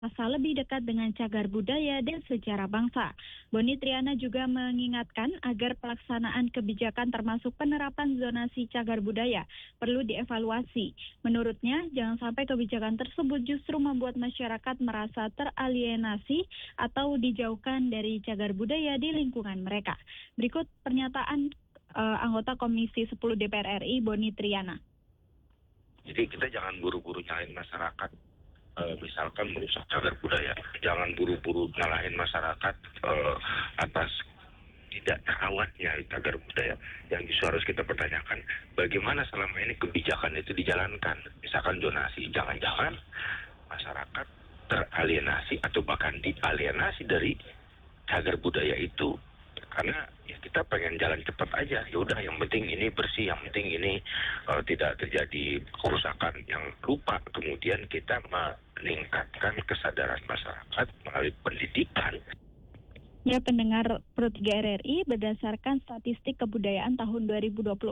rasa lebih dekat dengan cagar budaya dan sejarah bangsa. Boni Triana juga mengingatkan agar pelaksanaan kebijakan termasuk penerapan zonasi cagar budaya perlu dievaluasi. Menurutnya, jangan sampai kebijakan tersebut justru membuat masyarakat merasa teralienasi atau dijauhkan dari cagar budaya di lingkungan mereka. Berikut pernyataan anggota Komisi 10 DPR RI, Boni Triana. Jadi kita jangan buru-buru nyalahin masyarakat. Misalkan merusak cagar budaya, jangan buru-buru nyalahin masyarakat atas tidak terawatnya cagar budaya. Yang justru harus kita pertanyakan, bagaimana selama ini kebijakan itu dijalankan? Misalkan zonasi, jangan-jangan masyarakat teralienasi atau bahkan dialienasi dari cagar budaya itu. Karena ya kita pengen jalan cepat aja, ya udah yang penting ini bersih, yang penting ini tidak terjadi kerusakan, yang lupa kemudian kita meningkatkan kesadaran masyarakat melalui pendidikan. Ya, pendengar Pro 3 RRI, berdasarkan statistik kebudayaan tahun 2024